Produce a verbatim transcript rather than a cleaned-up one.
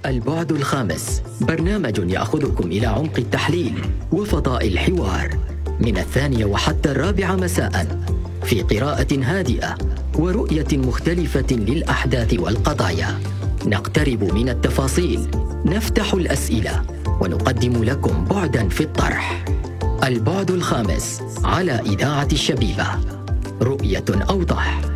البعد الخامس برنامج يأخذكم إلى عمق التحليل وفضاء الحوار من الثانية وحتى الرابعة مساء، في قراءة هادئة ورؤية مختلفة للأحداث والقضايا. نقترب من التفاصيل، نفتح الأسئلة، ونقدم لكم بعداً في الطرح. البعد الخامس على إذاعة الشبيبة، رؤية أوضح.